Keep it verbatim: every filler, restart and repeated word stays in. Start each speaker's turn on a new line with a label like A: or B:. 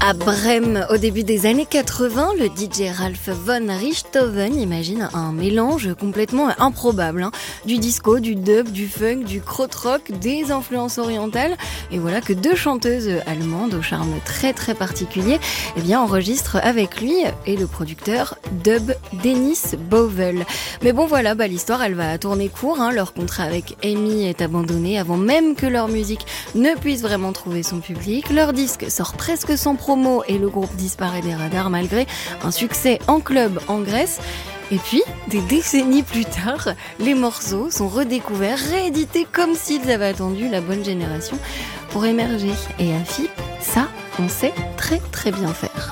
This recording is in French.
A: À Brême, au début des années quatre-vingts, le D J Ralph von Richthofen imagine un mélange complètement improbable. Hein. Du disco, du dub, du funk, du krautrock, des influences orientales. Et voilà que deux chanteuses allemandes au charme très très particulier eh bien, enregistrent avec lui et le producteur dub Dennis Bovell. Mais bon voilà, bah, l'histoire elle va tourner court. Hein. Leur contrat avec Amy est abandonné avant même que leur musique ne puisse vraiment trouver son public. Leur disque sort presque sans promo et le groupe disparaît des radars malgré un succès en club en Grèce. Et puis, des décennies plus tard, les morceaux sont redécouverts, réédités comme s'ils avaient attendu la bonne génération pour émerger. Et à F I P, ça, on sait très très bien faire.